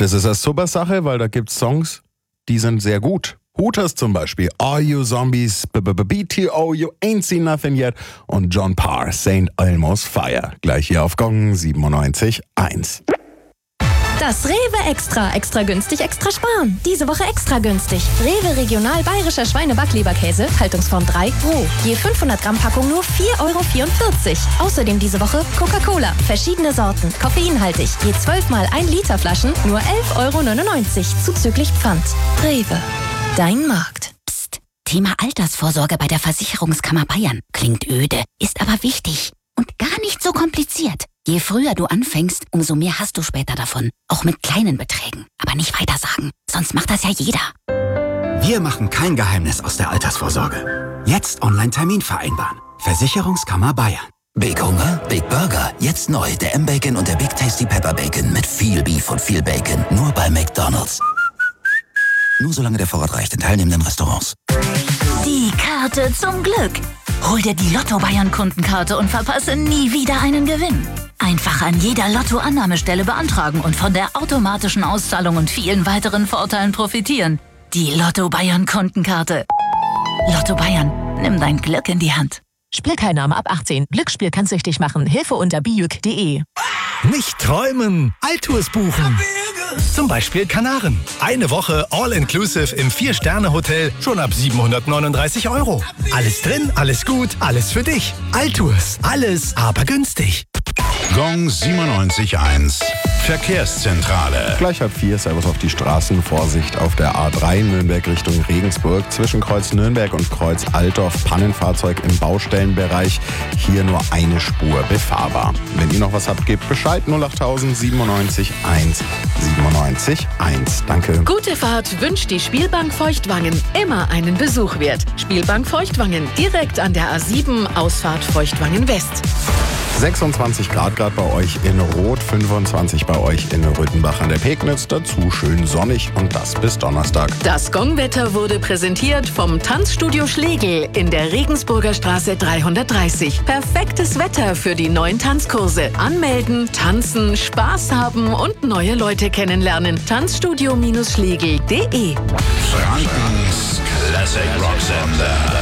Das ist eine super Sache, weil da gibt's Songs, die sind sehr gut. Hooters zum Beispiel, Are You Zombies, BTO, You Ain't Seen Nothing Yet und John Parr, St. Elmo's Fire. Gleich hier auf Gong 97.1. Das Rewe Extra. Extra günstig, extra sparen. Diese Woche extra günstig. Rewe Regional Bayerischer Schweine-Backleberkäse, Haltungsform 3, roh. Je 500 Gramm Packung nur 4,44 €. Außerdem diese Woche Coca-Cola. Verschiedene Sorten, koffeinhaltig. Je 12 mal 1 Liter Flaschen nur 11,99 € zuzüglich Pfand. Rewe. Dein Markt. Psst. Thema Altersvorsorge bei der Versicherungskammer Bayern. Klingt öde, ist aber wichtig. Und gar nicht so kompliziert. Je früher du anfängst, umso mehr hast du später davon. Auch mit kleinen Beträgen. Aber nicht weitersagen, sonst macht das ja jeder. Wir machen kein Geheimnis aus der Altersvorsorge. Jetzt Online-Termin vereinbaren. Versicherungskammer Bayern. Big Hunger, Big Burger. Jetzt neu der M-Bacon und der Big Tasty Pepper Bacon mit viel Beef und viel Bacon. Nur bei McDonald's. Nur solange der Vorrat reicht in teilnehmenden Restaurants. Die Karte zum Glück. Hol dir die Lotto Bayern Kundenkarte und verpasse nie wieder einen Gewinn. Einfach an jeder Lotto-Annahmestelle beantragen und von der automatischen Auszahlung und vielen weiteren Vorteilen profitieren. Die Lotto Bayern Kundenkarte. Lotto Bayern, nimm dein Glück in die Hand. Spielteilnahme ab 18. Glücksspiel kann süchtig machen. Hilfe unter biuk.de. Nicht träumen, Altours buchen. Zum Beispiel Kanaren. Eine Woche All-Inclusive im 4-Sterne-Hotel schon ab 739 €. Alles drin, alles gut, alles für dich. Altours, alles aber günstig. Gong 97.1 Verkehrszentrale. Gleich 3:30, Servus auf die Straßen. Vorsicht auf der A3 Nürnberg Richtung Regensburg. Zwischen Kreuz Nürnberg und Kreuz Altdorf. Pannenfahrzeug im Baustellenbereich. Hier nur eine Spur befahrbar. Wenn ihr noch was habt, gebt Bescheid. 08000 97 1 97 1. Danke. Gute Fahrt wünscht die Spielbank Feuchtwangen. Immer einen Besuch wert. Spielbank Feuchtwangen, direkt an der A7, Ausfahrt Feuchtwangen West. 26 Grad gerade bei euch in Rot, 25 bei euch in Rüttenbach an der Pegnitz. Dazu schön sonnig und das bis Donnerstag. Das Gongwetter wurde präsentiert vom Tanzstudio Schlegel in der Regensburger Straße 330. Perfektes Wetter für die neuen Tanzkurse. Anmelden, tanzen, Spaß haben und neue Leute kennenlernen. Tanzstudio-schlegel.de Frankens Classic Rock Sender.